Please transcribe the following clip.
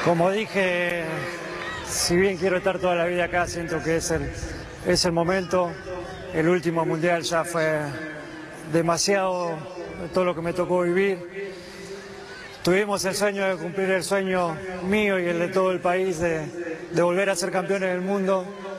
Como dije, si bien quiero estar toda la vida acá, siento que es el momento. El último mundial ya fue demasiado todo lo que me tocó vivir. Tuvimos el sueño de cumplir el sueño mío y el de todo el país de volver a ser campeones del mundo.